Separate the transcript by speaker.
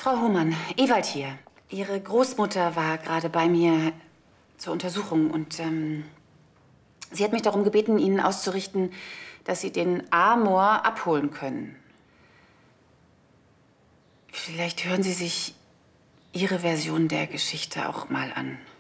Speaker 1: Frau Hohmann, Ewald hier. Ihre Großmutter war gerade bei mir zur Untersuchung und sie hat mich darum gebeten, Ihnen auszurichten, dass Sie den Amor abholen können. Vielleicht hören Sie sich Ihre Version der Geschichte auch mal an.